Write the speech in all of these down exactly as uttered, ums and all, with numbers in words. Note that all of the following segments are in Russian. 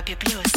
Европе плюс.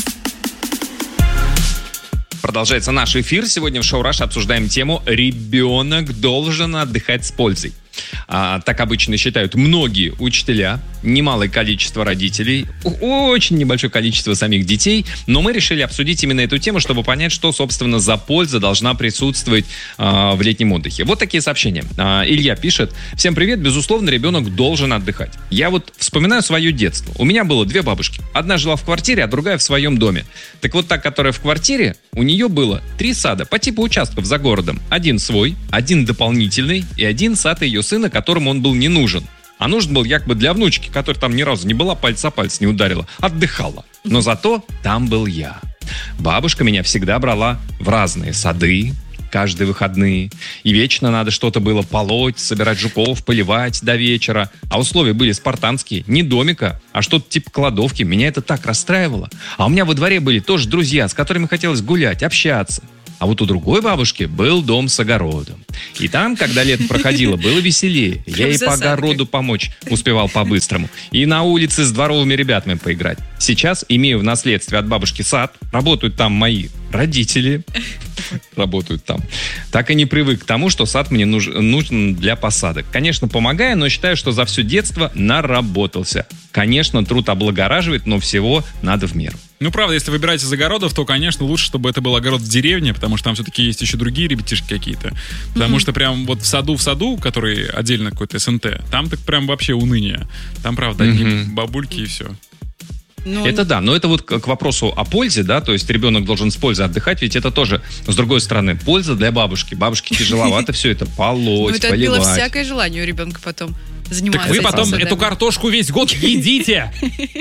Продолжается наш эфир. Сегодня в Шоу Раш обсуждаем тему «Ребенок должен отдыхать с пользой». А, так обычно считают многие учителя, немалое количество родителей, очень небольшое количество самих детей, но мы решили обсудить именно эту тему, чтобы понять, что, собственно, за польза должна присутствовать а, в летнем отдыхе. Вот такие сообщения. А, Илья пишет: «Всем привет, безусловно, ребенок должен отдыхать. Я вот вспоминаю свое детство. У меня было две бабушки. Одна жила в квартире, а другая в своем доме. Так вот, та, которая в квартире, у нее было три сада по типу участков за городом. Один свой, один дополнительный и один сад ее сына, которому он был не нужен. А нужен был якобы для внучки, которая там ни разу не была, пальца пальц не ударила. Отдыхала. Но зато там был я. Бабушка меня всегда брала в разные сады, каждые выходные. И вечно надо что-то было полоть, собирать жуков, поливать до вечера. А условия были спартанские. Не домика, а что-то типа кладовки. Меня это так расстраивало. А у меня во дворе были тоже друзья, с которыми хотелось гулять, общаться. А вот у другой бабушки был дом с огородом. И там, когда лето проходило, было веселее. Я ей по огороду помочь успевал по-быстрому. И на улице с дворовыми ребятами поиграть. Сейчас имею в наследстве от бабушки сад. Работают там мои родители. Работают там. Так и не привык к тому, что сад мне нуж- нужен для посадок. Конечно, помогаю, но считаю, что за все детство наработался. Конечно, труд облагораживает, но всего надо в меру. Ну, правда, если выбирать из огородов, то, конечно, лучше, чтобы это был огород в деревне, потому что там все-таки есть еще другие ребятишки какие-то. Потому mm-hmm. что прям вот в саду, в саду, который отдельно какой-то СНТ, там так прям вообще уныние. Там, правда, одни mm-hmm. бабульки и все. Ну, это да, но это вот к вопросу о пользе, да, то есть ребенок должен с пользой отдыхать, ведь это тоже, с другой стороны, польза для бабушки. Бабушке тяжеловато все это полоть, поливать. Ну, это отбило всякое желание у ребенка потом заниматься. Так вы потом эту картошку весь год едите.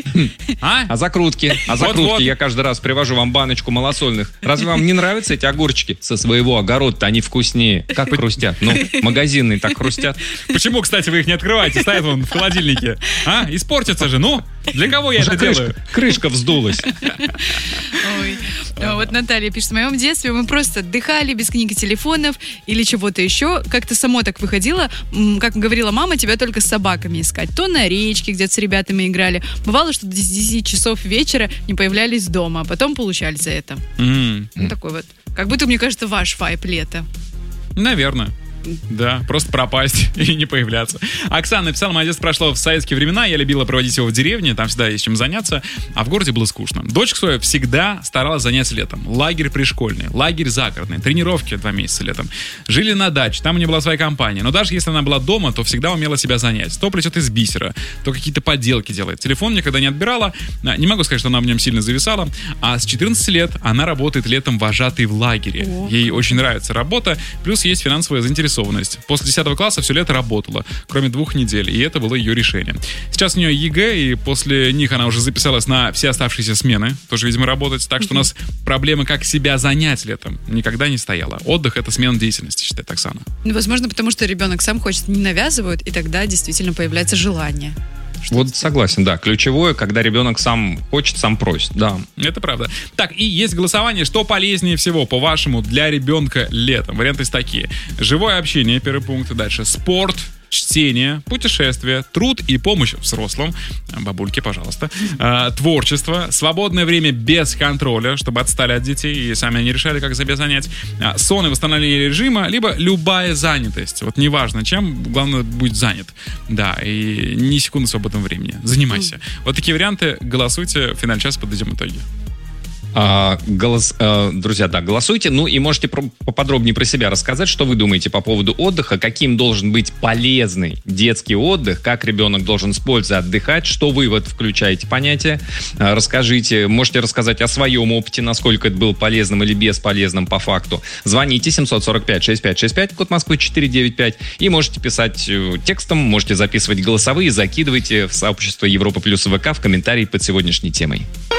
А? А закрутки? А закрутки я каждый раз привожу вам баночку малосольных. Разве вам не нравятся эти огурчики? Со своего огорода они вкуснее. Как хрустят? Ну, магазинные так хрустят. Почему, кстати, вы их не открываете? Стоят вон в холодильнике. А? Испортятся же. Ну, для кого я это делаю? Крышка вздулась. Ой. Вот Наталья пишет: в моем детстве мы просто отдыхали без книг и телефонов или чего-то еще. Как-то само так выходило. Как говорила мама, тебя только с собаками искать. То на речке где-то с ребятами играли. Бывало, что до десяти часов вечера не появлялись дома, а потом получали за это. Mm. Ну, такой вот. Как будто, мне кажется, ваш вайб лета. Наверное. Да, просто пропасть и не появляться. Оксана написала: мое детство прошло в советские времена, я любила проводить его в деревне, там всегда есть чем заняться, а в городе было скучно. Дочка своя всегда старалась заняться летом. Лагерь пришкольный, лагерь загородный, тренировки два месяца летом. Жили на даче, там у нее была своя компания. Но даже если она была дома, то всегда умела себя занять. То плетет из бисера, то какие-то поделки делает. Телефон никогда не отбирала. Не могу сказать, что она в нем сильно зависала. А с четырнадцати лет она работает летом вожатой в лагере. О. Ей очень нравится работа, плюс есть финансовая заинтересованность. После десятого класса все лето работала, кроме двух недель, и это было ее решение. Сейчас у нее ЕГЭ, и после них она уже записалась на все оставшиеся смены, тоже, видимо, работать, так что у нас проблемы, как себя занять летом, никогда не стояла. Отдых — это смена деятельности, считает Оксана. Ну, возможно, потому что ребенок сам хочет, не навязывают, и тогда действительно появляется желание. Что вот согласен, да. Ключевое, когда ребенок сам хочет, сам просит, да. Это правда. Так, и есть голосование, что полезнее всего, по-вашему, для ребенка летом. Варианты есть такие. Живое общение, первый пункт. Дальше спорт, чтение, путешествие, труд и помощь взрослым. Бабульки, пожалуйста. А, творчество, свободное время без контроля, чтобы отстали от детей и сами они решали, как себя занять. А, сон и восстановление режима, либо любая занятость. Вот неважно чем, главное быть занят. Да, и ни секунды свободного времени. Занимайся. Mm. Вот такие варианты. Голосуйте. В финале часа подведем итоги. А, голос, а, друзья, да, голосуйте. Ну и можете про, поподробнее про себя рассказать, что вы думаете по поводу отдыха, каким должен быть полезный детский отдых, как ребенок должен с пользой отдыхать, что вы в это включаете понятие. А, расскажите, можете рассказать о своем опыте, насколько это было полезным или бесполезным по факту. Звоните семь сорок пять шестьдесят пять шестьдесят пять, код Москвы четыреста девяносто пять, и можете писать текстом, можете записывать голосовые, закидывайте в сообщество Европа Плюс ВК в комментарии под сегодняшней темой.